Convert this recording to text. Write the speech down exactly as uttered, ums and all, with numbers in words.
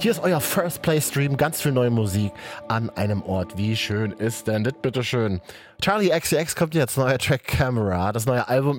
Hier ist euer First Play Stream, ganz viel neue Musik an einem Ort. Wie schön ist denn das, bitteschön? Charlie X C X kommt jetzt, neuer Track Camera. Das neue Album